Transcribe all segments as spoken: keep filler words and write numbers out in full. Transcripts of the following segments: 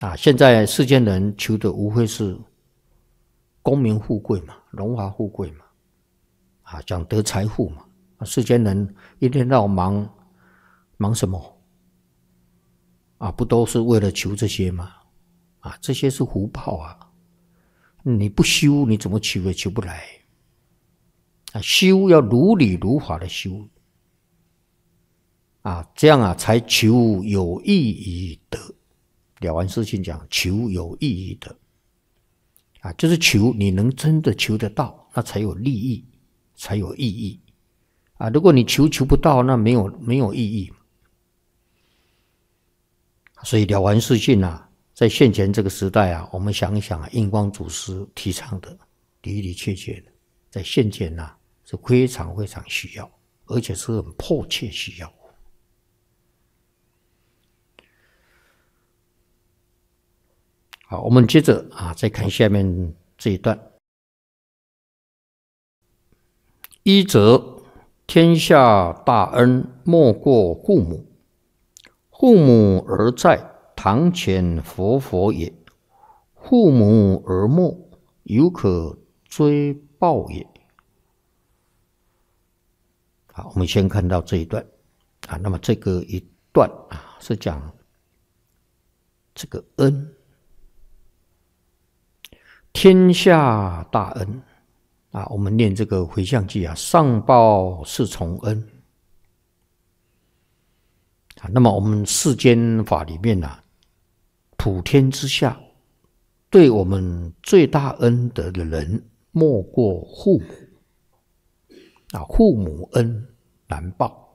啊，现在世间人求的无非是功名富贵嘛，荣华富贵嘛，啊，讲得财富嘛。啊，世间人一天到晚忙忙什么？啊，不都是为了求这些吗？啊，这些是福报啊！你不修，你怎么求也求不来。啊，修要如理如法的修，啊，这样啊才求有益于得。了凡四训讲求有益于得，啊，就是求你能真的求得到，那才有利益，才有意义。啊，如果你求求不到，那没有没有意义。所以了凡四训啊，在现前这个时代啊，我们想一想啊，印光祖师提倡的的的确确的，在现前啊是非常非常需要，而且是很迫切需要。好，我们接着啊，再看下面这一段。一则天下大恩莫过父母，父母而在，堂前佛佛也；父母而没，犹可追报也。好，我们先看到这一段啊。那么这个一段啊，是讲这个恩，天下大恩啊。我们念这个回向偈啊，上报四重恩啊。那么我们世间法里面啊，普天之下对我们最大恩德的人，莫过父母啊。父母恩难报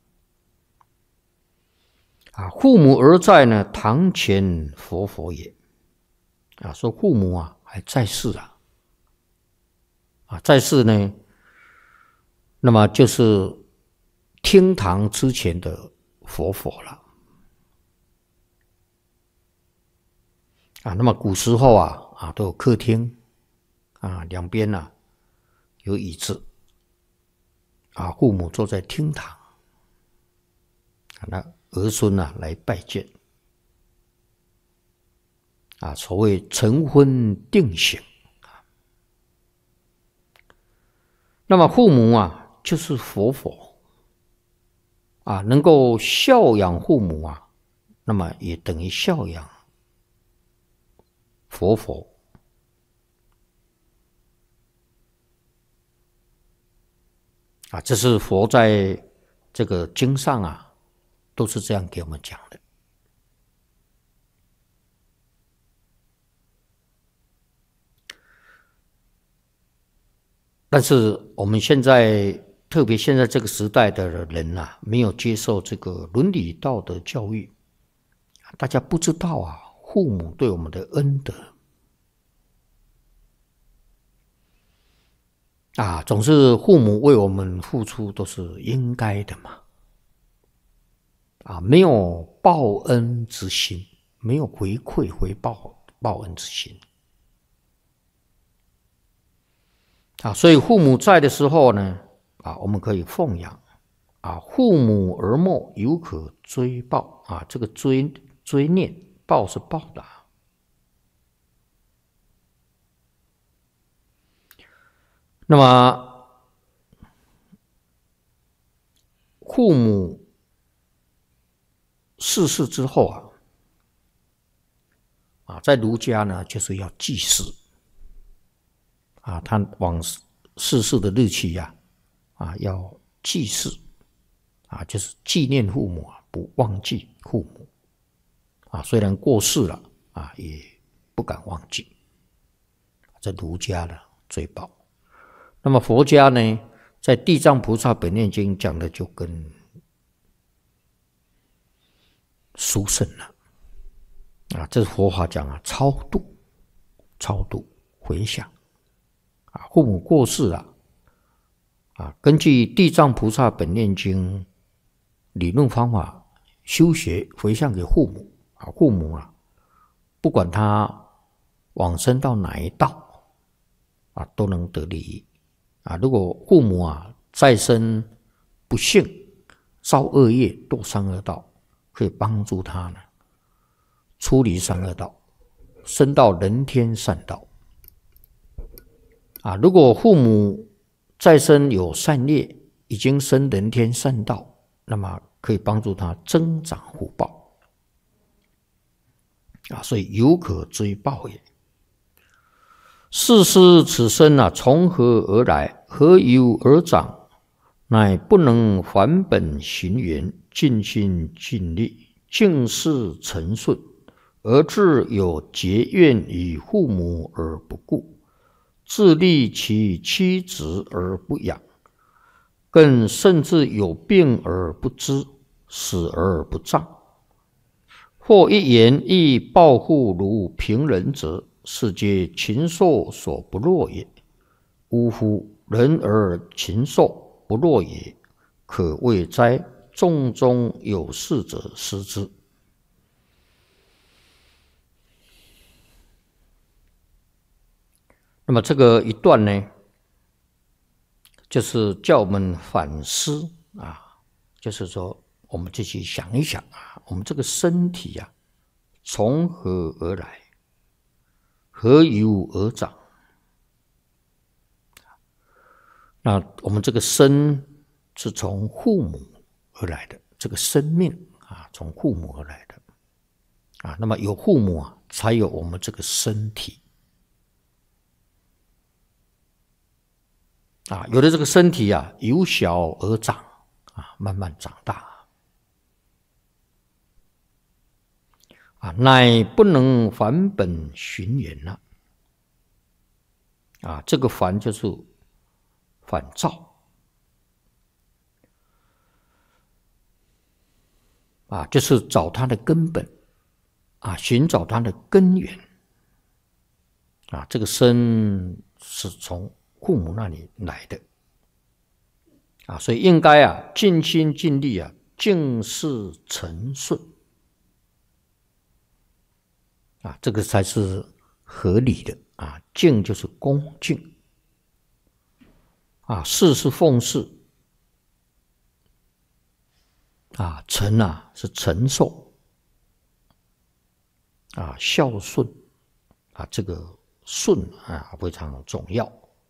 啊。父母而在呢，堂前佛佛也啊。说父母啊还在世啊，啊在世呢，那么就是厅堂之前的佛佛了啊。那么古时候啊啊都有客厅啊，两边啊有椅子啊，父母坐在厅堂，那儿孙啊来拜见啊，所谓晨昏定省啊。那么父母啊就是佛佛啊，能够孝养父母啊，那么也等于孝养佛佛啊。这是佛在这个经上啊，都是这样给我们讲的。但是我们现在，特别现在这个时代的人啊，没有接受这个伦理道德教育，大家不知道啊，父母对我们的恩德啊，总是父母为我们付出都是应该的嘛，啊，没有报恩之心，没有回馈回报报恩之心啊。所以父母在的时候呢，啊，我们可以奉养啊。父母而没，犹可追报啊。这个追追念，报是报答。那么父母逝世之后啊，啊，在儒家呢，就是要祭祀啊，他往逝世的日期呀、啊，啊，要祭祀啊，就是纪念父母啊，不忘记父母啊。虽然过世了啊，也不敢忘记。这儒家的追报。那么佛家呢，在《地藏菩萨本愿经》讲的就跟殊胜了啊。这是佛法讲啊，超度、超度、回向啊。父母过世了啊，根据《地藏菩萨本愿经》理论方法修学回向给父母啊。父母啊，不管他往生到哪一道啊，都能得利益啊。如果父母啊再生不幸造恶业堕三恶道，可以帮助他呢出离三恶道，升到人天善道。啊，如果父母再生有善业，已经升人天善道，那么可以帮助他增长福报。啊，所以犹可追报也。世师此身啊，从何而来？何由而长？乃不能返本行源，尽心尽力，尽事成顺，而自有结怨于父母而不顾，自利其妻子而不养，更甚至有病而不知，死而不葬。或一言亦报复如平人者，是皆禽兽所不若也。呜呼！人而禽兽不若也，可谓哉？众中有事者思之。那么这个一段呢，就是叫我们反思啊，就是说我们自己想一想啊，我们这个身体啊，从何而来？何由而长？那我们这个身是从父母而来的，这个生命啊，从父母而来的啊。那么有父母啊，才有我们这个身体啊。有了这个身体啊，由小而长啊，慢慢长大啊，乃不能返本寻源了啊。这个返就是反照啊，就是找它的根本啊，寻找它的根源啊。这个身是从父母那里来的啊，所以应该啊尽心尽力啊，尽事成顺啊，这个才是合理的啊。敬就是恭敬。啊，事是奉事，啊，承啊是承受，啊，孝顺，啊，这个顺啊非常重要，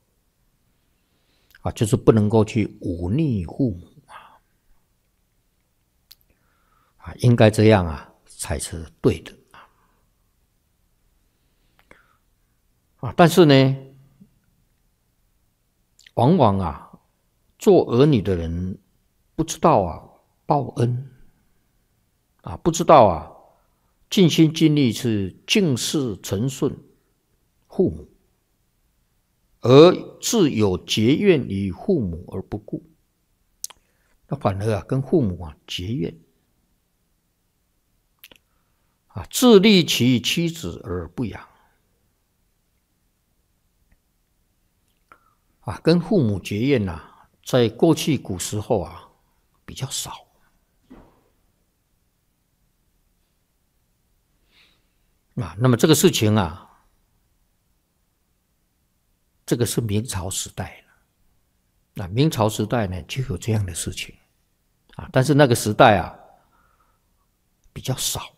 啊，就是不能够去忤逆父母啊，啊，应该这样啊才是对的啊，啊，但是呢，往往啊，做儿女的人不知道啊报恩啊，不知道啊尽心尽力是尽事成顺父母，而自有结怨于父母而不顾，那反而啊跟父母啊结怨啊，自利其妻子而不养。啊，跟父母结怨呐、啊，在过去古时候啊比较少啊。那么这个事情啊，这个是明朝时代了。那明朝时代呢，就有这样的事情啊，但是那个时代啊比较少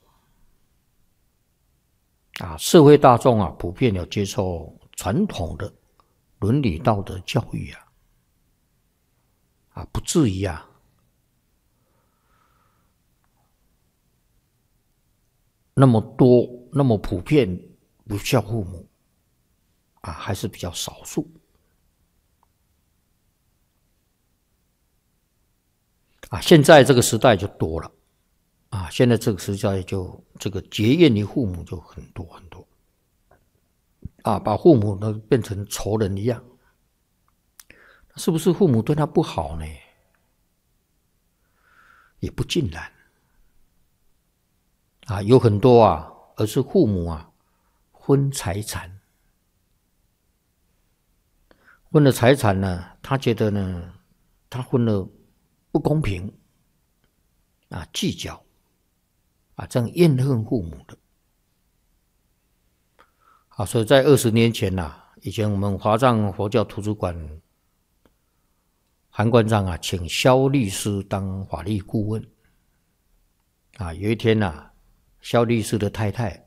啊，社会大众啊普遍有接受传统的伦理道德教育啊，啊，不至于啊，那么多那么普遍不孝父母啊，还是比较少数啊。现在这个时代就多了啊，现在这个时代就这个结怨于父母就很多很多啊，把父母呢变成仇人一样。是不是父母对他不好呢？也不尽然啊，有很多啊，而是父母啊分财产，分了财产呢，他觉得呢，他分了不公平啊，计较啊，这样怨恨父母的啊。所以在二十年前呐、啊，以前我们华藏佛教图书馆韩馆长啊，请萧律师当法律顾问啊。有一天啊， 肖律师的太太